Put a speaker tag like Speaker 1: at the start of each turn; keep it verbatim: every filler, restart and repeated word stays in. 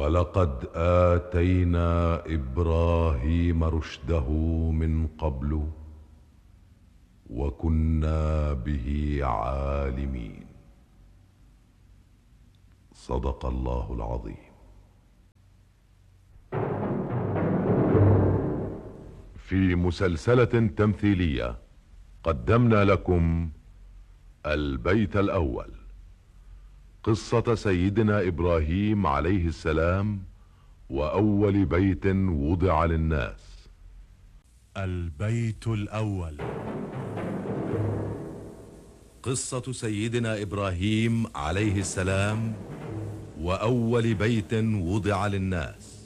Speaker 1: ولقد آتينا إبراهيم رشده من قبل وكنا به عالمين. صدق الله العظيم. في مسلسلة تمثيلية قدمنا لكم البيت الأول، قصة سيدنا إبراهيم عليه السلام وأول بيت وضع للناس.
Speaker 2: البيت الأول.
Speaker 1: قصة سيدنا إبراهيم عليه السلام وأول بيت وضع للناس.